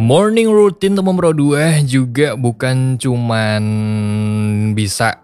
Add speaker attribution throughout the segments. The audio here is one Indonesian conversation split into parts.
Speaker 1: Morning routine teman Pro 2 juga bukan cuman bisa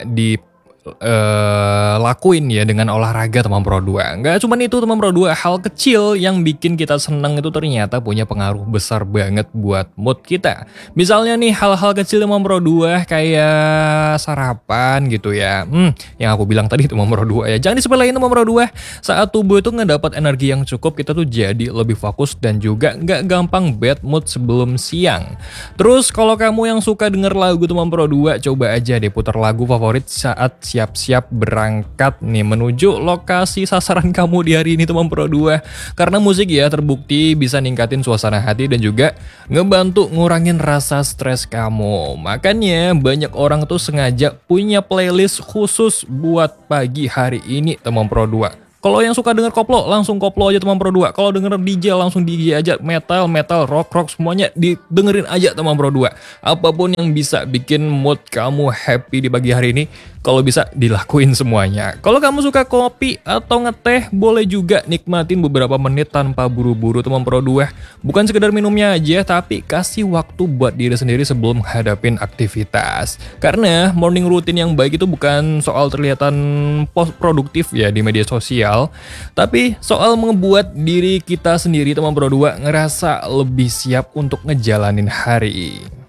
Speaker 1: lakuin ya dengan olahraga teman Pro 2. Nggak cuman itu teman Pro 2, hal kecil yang bikin kita seneng itu ternyata punya pengaruh besar banget buat mood kita. Misalnya nih hal-hal kecil teman Pro 2 kayak sarapan gitu ya. Yang aku bilang tadi teman Pro 2 ya. Jangan disepelein teman Pro 2. Saat tubuh itu ngedapat energi yang cukup, kita tuh jadi lebih fokus dan juga nggak gampang bad mood sebelum siang. Terus kalau kamu yang suka denger lagu teman Pro 2, coba aja deh putar lagu favorit saat siap-siap berangkat nih menuju lokasi sasaran kamu di hari ini teman Pro 2. Karena musik ya terbukti bisa ningkatin suasana hati dan juga ngebantu ngurangin rasa stres kamu. Makanya banyak orang tuh sengaja punya playlist khusus buat pagi hari ini teman Pro 2. Kalau yang suka denger koplo, langsung koplo aja teman Pro 2. Kalau denger DJ, langsung DJ aja. Metal, rock, semuanya didengerin aja teman Pro 2. Apapun yang bisa bikin mood kamu happy di pagi hari ini, kalau bisa dilakuin semuanya. Kalau kamu suka kopi atau ngeteh, boleh juga nikmatin beberapa menit tanpa buru-buru teman Pro 2. Bukan sekedar minumnya aja, tapi kasih waktu buat diri sendiri sebelum menghadapin aktivitas. Karena morning routine yang baik itu bukan soal terlihatan produktif ya di media sosial, tapi soal ngebuat diri kita sendiri teman Pro 2 ngerasa lebih siap untuk ngejalanin hari.